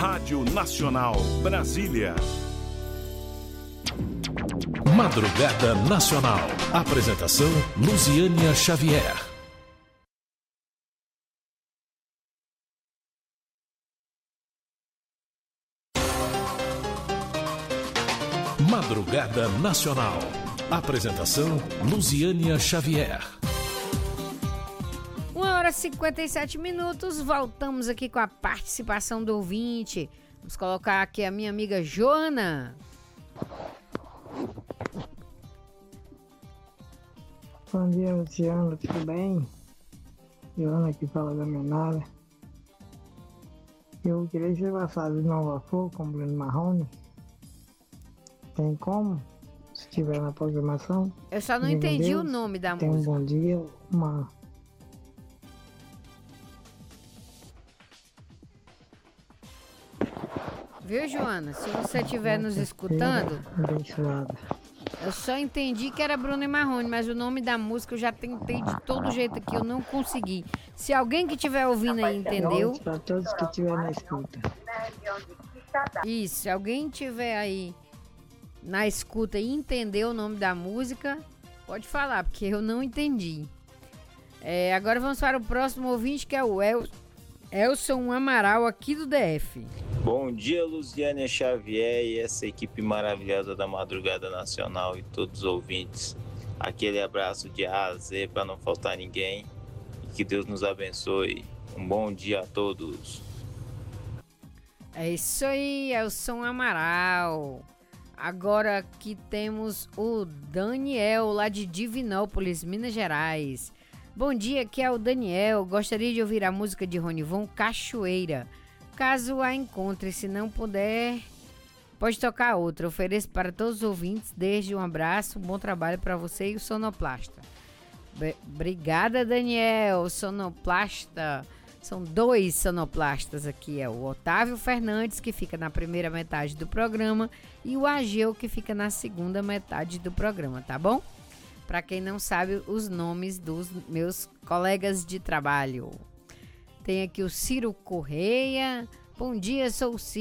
Rádio Nacional, Brasília. Madrugada Nacional. Apresentação Luziânia Xavier. Madrugada Nacional. Apresentação Luziânia Xavier. 1h57. Voltamos aqui com a participação do ouvinte. Vamos colocar aqui a minha amiga Joana. Bom dia, Luciano, tudo bem? Joana aqui fala da Menada. Eu queria que você passasse Nova Flor com Bruno Marrone. Tem como? Se tiver na programação. Eu só não entendi Deus, o nome da música. Um bom dia, uma... Viu, Joana? Se você estiver nos escutando... Abençoada. Eu só entendi que era Bruno e Marrone, mas o nome da música eu já tentei de todo jeito aqui, eu não consegui. Se alguém que estiver ouvindo aí entendeu... Para todos que estiverem na escuta. Isso, se alguém estiver aí na escuta e entendeu o nome da música, pode falar, porque eu não entendi. Agora vamos para o próximo ouvinte, que é o Elson Amaral, aqui do DF. Bom dia, Luziânia Xavier e essa equipe maravilhosa da Madrugada Nacional e todos os ouvintes. Aquele abraço de A a Z para não faltar ninguém e que Deus nos abençoe. Um bom dia a todos. É isso aí, Elson Amaral. Agora aqui temos o Daniel, lá de Divinópolis, Minas Gerais. Bom dia, aqui é o Daniel. Gostaria de ouvir a música de Ronivon, Cachoeira. Caso a encontre, se não puder, pode tocar outra. Ofereço para todos os ouvintes. Desde um abraço, um bom trabalho para você e o sonoplasta. Obrigada, Daniel. Sonoplasta. São dois sonoplastas aqui. É o Otávio Fernandes, que fica na primeira metade do programa, e o Ageu, que fica na segunda metade do programa, tá bom? Para quem não sabe os nomes dos meus colegas de trabalho. Tem aqui o Ciro Correia. Bom dia, sou o Ciro.